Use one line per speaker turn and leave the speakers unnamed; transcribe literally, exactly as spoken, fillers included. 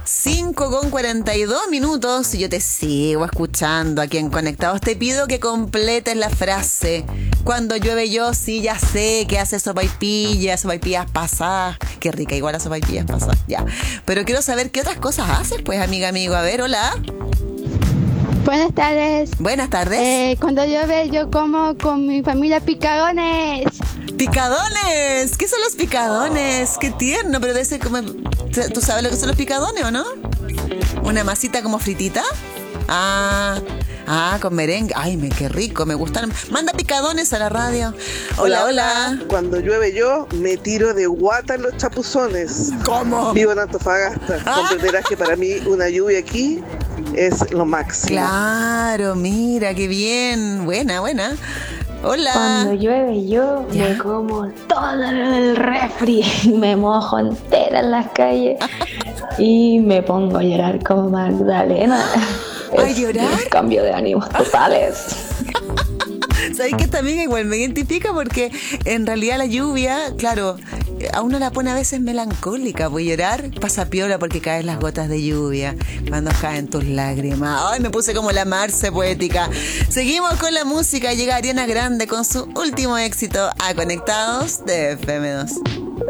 cinco con cuarenta y dos minutos y yo te sigo escuchando aquí en Conectados. Te pido que completes la frase. Cuando llueve yo, sí, ya sé que hace sopaipillas, sopaipillas pasadas. Qué rica, igual a sopaipillas pasadas, ya. Pero quiero saber qué otras cosas haces, pues, amiga, amigo. A ver, hola.
Buenas tardes.
Buenas tardes.
Eh, cuando llueve yo como con mi familia picarones.
¡Picadones! ¿Qué son los picadones? ¡Qué tierno! Pero debe ser como... ¿Tú sabes lo que son los picadones o no? ¿Una masita como fritita? Ah, ah, con merengue. Ay, me, qué rico, me gustan. Manda picadones a la radio. Hola, hola. hola.
Cuando llueve yo, me tiro de guata en los chapuzones.
¿Cómo?
Vivo en Antofagasta. Ah. Comprenderás que para mí una lluvia aquí es lo máximo.
Claro, mira, qué bien. Buena, buena. Hola.
Cuando llueve yo ¿Ya? me como todo el refri, me mojo entera en las calles y me pongo a llorar como Magdalena.
¿A llorar?
Un cambio de ánimos totales.
¿Sabes que esta amiga igual me identifica? Porque en realidad la lluvia, claro, a uno la pone a veces melancólica. Voy a llorar, pasa piola porque caen las gotas de lluvia cuando caen tus lágrimas. Ay, me puse como la Marce poética. Seguimos con la música. Llega Ariana Grande con su último éxito a Conectados de F M dos.